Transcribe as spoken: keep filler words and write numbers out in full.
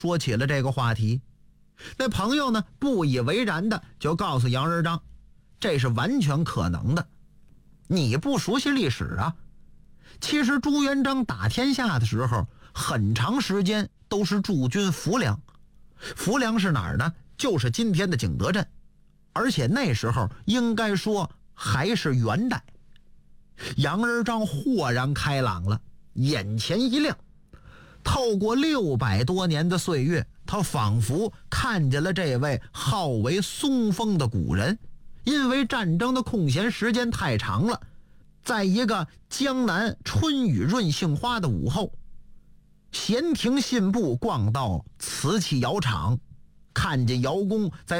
说起了这个话题。那朋友呢不以为然的就告诉杨仁章，这是完全可能的，你不熟悉历史啊。其实朱元璋打天下的时候很长时间都是驻军浮梁，浮梁是哪儿呢？就是今天的景德镇，而且那时候应该说还是元代。杨仁章豁然开朗了，眼前一亮，透过六百多年的岁月，他仿佛看见了这位号为松风的古人。因为战争的空闲时间太长了，在一个江南春雨润杏花的午后，闲庭信步逛到瓷器窑厂，看见窑工在